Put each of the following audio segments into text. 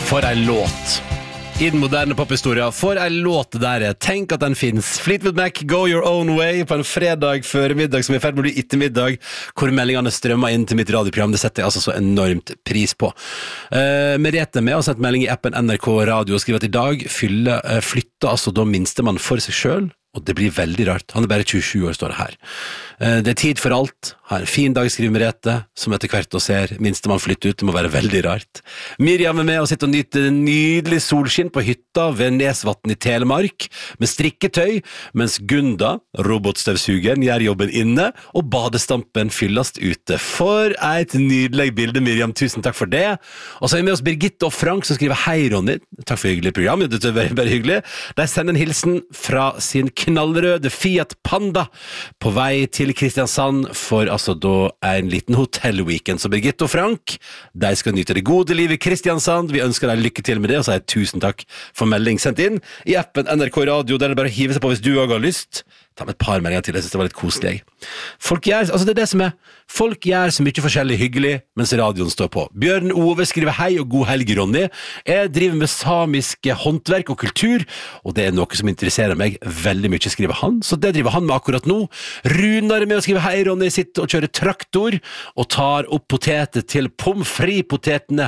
For ei låt. I den moderne pophistoria, for ei låt der er. Tenk at den finnes. Fleetwood Mac, Go Your Own Way, på en fredag før middag som er ferdig med å bli ettermiddag, hvor meldingene strømmer inn til mitt radioprogram. Det setter jeg altså så enormt pris på. Merete med har sendt melding i appen NRK Radio og skriver at i dag flytter altså da minstemann for seg selv, og det blir veldig rart. Han er bare 27 år, står det her. Det er tid for alt. Ha en fin dag, skriver Merete, som etter hvert og ser minstemann flytte ut. Det må være veldig rart. Miriam er med og sitter og nyter nydelig solskinn på hytta ved Nesvatn i Telemark, med strikketøy, mens Gunda, robotstøvsugeren, gjør jobben inne, og badestampen fyllast ute. For et nydelig bilde, Miriam. Tusen takk for det. Og så er vi med oss Birgitte og Frank, som skriver hei, Ronny. Takk for hyggelig program. Det er bare hyggelig. De sender en hilsen fra sin knallrøde Fiat Panda på vei til Kristiansand for altså da en liten hotellweekend. Så Birgitte og Frank, de skal nyte det gode livet i Kristiansand. Vi ønsker deg lykke til med det, og sier tusen takk for melding sendt inn i appen NRK Radio, der det bare å hive seg på hvis du også har lyst. Ta med et par meldinger til, jeg synes det var litt koselig. Folk gjør, altså det er det som er, folk gjør så mye forskjellig hyggelig mens radioen står på. Bjørn Ove skriver hei og god helg, Ronny. Jeg driver med samiske håndverk og kultur, og det er noe som interesserer meg veldig mye, skriver han, så det driver han med akkurat nå. Runar er med å skrive hei, Ronny, sitter og kjører traktor og tar opp poteter til pommes frites-potetene.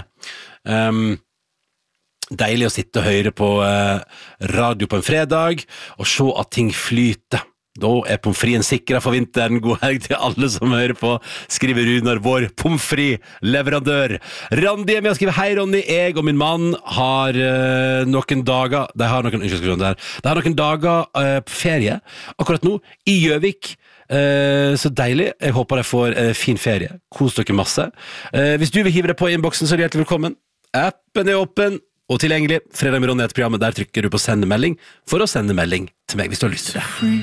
Deilig å sitte og høre på radio på en fredag og se at ting flyter. Da er pommes fritesen sikret for vinteren. God helg til alle som hører på, skriver Runar, vår pommes frites-leverandør. Randi er med og skriver hei, Ronny. Jeg og min mann har noen dager de har noen dager på ferie akkurat nå i Gjøvik. Så deilig. Jeg håper jeg får fin ferie. Kos dere masse. Hvis du vil hive deg på i innboksen, så er du hjertelig velkommen. Appen er åpen og tilgjengelig. Fredag med Ronny heter programmet. Der trykker du på sende melding for å sende melding til meg hvis du har lyst til det.